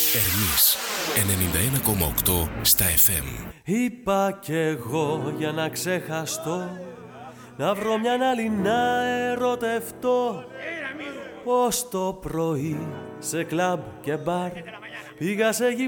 Ερμής 91,8 στα FM. Είπα κι εγώ για να ξεχαστώ, να βρω μιαν άλλη να ερωτευτώ. Ως το πρωί σε κλαμπ και μπαρ πήγα σε